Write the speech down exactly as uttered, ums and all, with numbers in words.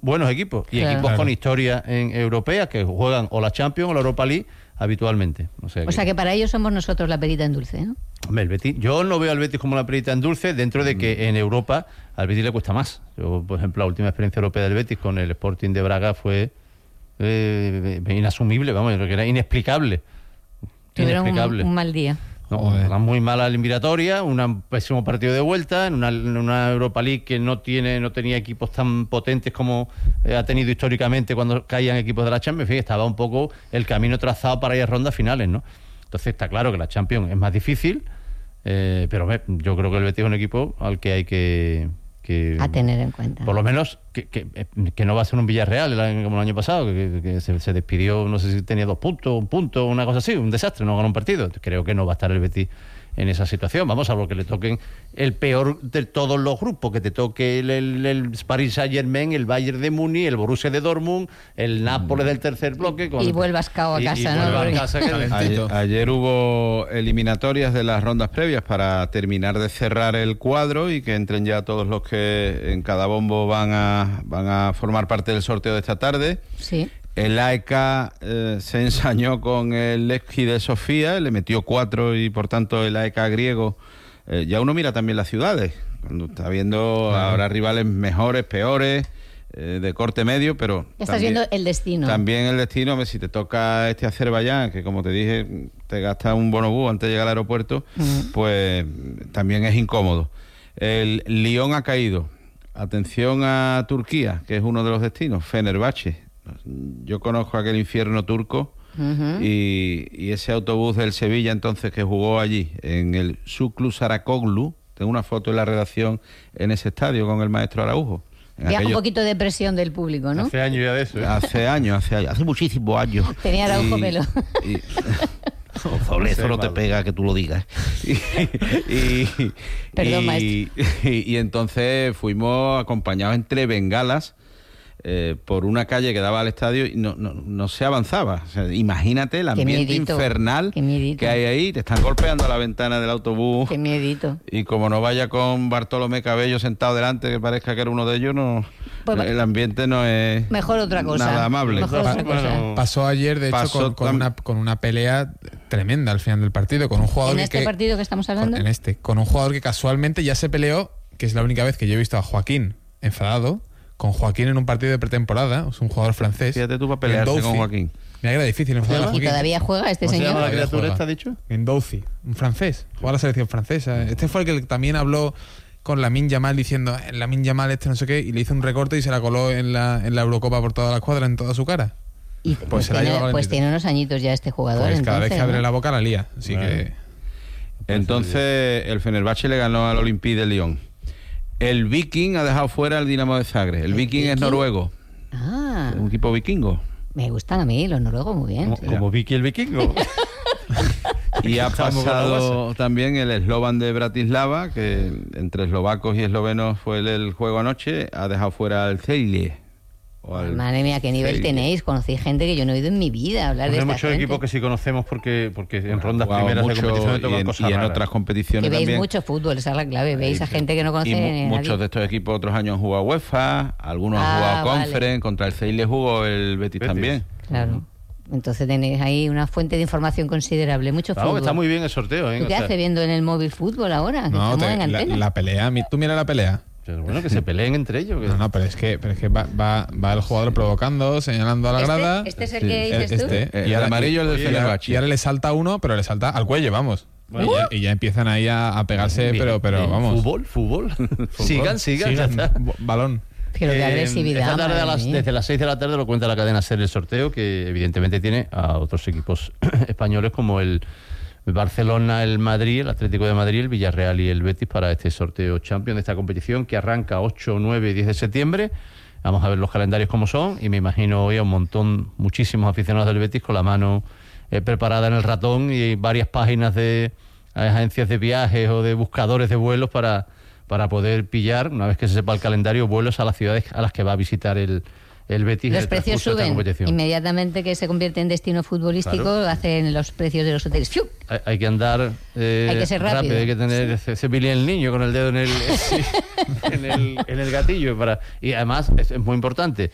buenos equipos y claro. equipos claro. con historia en europea que juegan o la Champions o la Europa League habitualmente. O sea, o que, sea que para ellos somos nosotros la perita en dulce, ¿no? Hombre, el Betis, yo no veo al Betis como la perita en dulce, dentro de que en Europa al Betis le cuesta más. Yo, por ejemplo, la última experiencia europea del Betis con el Sporting de Braga fue eh, inasumible, vamos, que era inexplicable. Tuvieron inexplicable. Un, un mal día. No, una muy mala eliminatoria, un pésimo partido de vuelta, en una, en una Europa League que no tiene no tenía equipos tan potentes como eh, ha tenido históricamente cuando caían equipos de la Champions. En fin, estaba un poco el camino trazado para ir a rondas finales, ¿no? Entonces está claro que la Champions es más difícil, eh, pero eh, yo creo que el Betis es un equipo al que hay que... que a tener en cuenta. Por lo menos que, que, que no va a ser un Villarreal el, como el año pasado, que, que se, se despidió, no sé si tenía dos puntos, un punto, una cosa así, un desastre, no ganó un partido. Creo que no va a estar el Betis en esa situación. Vamos a ver que le toquen el peor de todos los grupos, que te toque el, el, el Paris Saint-Germain, el Bayern de Múnich, el Borussia de Dortmund, el Nápoles del tercer bloque. Con, y vuelvas cao a casa, y, y ¿no? A casa que ayer, ayer hubo eliminatorias de las rondas previas para terminar de cerrar el cuadro y que entren ya todos los que en cada bombo van a, van a formar parte del sorteo de esta tarde. Sí. El A E K eh, se ensañó con el Levski de Sofía, le metió cuatro y por tanto el A E K griego, eh, ya uno mira también las ciudades, cuando está viendo uh-huh. ahora rivales mejores, peores, eh, de corte medio, pero... Estás también, viendo el destino. También el destino, si te toca este Azerbaiyán, que como te dije, te gasta un bonobús antes de llegar al aeropuerto, uh-huh. pues también es incómodo. El Lyon ha caído. Atención a Turquía, que es uno de los destinos, Fenerbahce. Yo conozco aquel infierno turco uh-huh. y, y ese autobús del Sevilla entonces que jugó allí en el Suklu Sarakoglu. Tengo una foto en la redacción en ese estadio con el maestro Araujo. Ya aquello... un poquito de presión del público, ¿no? Hace años ya de eso. ¿eh? Hace años, hace años, hace muchísimos años. Tenía Araujo y, pelo. Y... Sobre eso no te pega que tú lo digas. Y, y, Perdón, y, maestro. Y, y entonces fuimos acompañados entre bengalas Eh, por una calle que daba al estadio y no, no, no se avanzaba. O sea, imagínate el ambiente miedito, infernal que hay ahí. Te están golpeando a la ventana del autobús. Qué miedito. Y como no vaya con Bartolomé Cabello sentado delante, que parezca que era uno de ellos, no, pues, el ambiente no es mejor otra cosa. Nada amable. Mejor otra cosa. Bueno, pasó ayer, de pasó hecho, con, con, una, con una pelea tremenda al final del partido, con un jugador ¿En que... este que, partido que estamos hablando? En este, con un jugador que casualmente ya se peleó, que es la única vez que yo he visto a Joaquín enfadado, con Joaquín en un partido de pretemporada, es un jugador francés. Fíjate tú para pelearse con Joaquín. Mira que era difícil enfadar a Joaquín. ¿Y todavía juega este señor? ¿Cómo se llama la criatura esta, dicho? Guendouzi, un francés, juega a la selección francesa. Este fue el que también habló con Lamine Yamal diciendo, Lamine Yamal este no sé qué, y le hizo un recorte y se la coló en la, en la Eurocopa por toda la escuadra, en toda su cara. Y pues, pues, tiene, pues tiene unos añitos ya este jugador. Pues cada entonces, vez que abre ¿no? la boca la lía, así bueno. que... Entonces el Fenerbahce le ganó al Olympique de Lyon. El Viking ha dejado fuera al Dinamo de Zagreb. El, ¿El Viking, Viking es noruego. Ah. Es un equipo vikingo. Me gustan a mí los noruegos muy bien. Como, sí. como Vicky el vikingo. Y ha pasado también el Slovan de Bratislava, que entre eslovacos y eslovenos fue el, el juego anoche. Ha dejado fuera al Ceilje. Al... Madre mía, qué nivel Ceilje. Tenéis. Conocí gente que yo no he oído en mi vida hablar pues de esta Hay muchos gente. equipos que sí conocemos porque porque en bueno, rondas primeras de competición tocan y en, cosas y en raras. otras competiciones que veis también. mucho fútbol, esa es la clave. Veis a gente que no conoce. Y mu- muchos de estos equipos otros años han jugado UEFA, algunos ah, han jugado vale. Conference, contra el Ceilje jugó el Betis, Betis. también. Claro. Entonces tenéis ahí una fuente de información considerable, mucho claro, fútbol. Está muy bien el sorteo, ¿eh? ¿Tú qué o sea... haces viendo en el móvil fútbol ahora? Que no, te, en la, antena. la pelea, tú mira la pelea. Pero bueno, que se peleen entre ellos. Que... No, no, pero es que, pero es que va, va, va el jugador provocando, señalando a la ¿Este, grada. ¿Este es el sí. que dices este, tú? Este, y el amarillo el del Fenerbahce. Y ahora le salta uno, pero le salta al cuello, vamos. Bueno, y, ya, y ya empiezan ahí a, a pegarse, bien, pero, pero bien. vamos. Fútbol, fútbol. sigan, sigan, sigan. Ya está. Balón. Pero qué agresividad. Esta tarde a las, desde las seis de la tarde lo cuenta la cadena SER el sorteo, que evidentemente tiene a otros equipos españoles como el Barcelona, el Madrid, el Atlético de Madrid, el Villarreal y el Betis para este sorteo Champions de esta competición que arranca ocho, nueve y diez de septiembre. Vamos a ver los calendarios como son y me imagino hoy a un montón, muchísimos aficionados del Betis con la mano eh, preparada en el ratón y varias páginas de agencias de viajes o de buscadores de vuelos para, para poder pillar, una vez que se sepa el calendario, vuelos a las ciudades a las que va a visitar el el Betis. Los precios suben inmediatamente que se convierte en destino futbolístico, claro. Hacen los precios de los hoteles. ¡Fiu! Hay, hay que andar eh, hay que ser rápido. rápido, hay que tener sí. ese Billy el niño con el dedo en el, en el, en el gatillo para y además es, es muy importante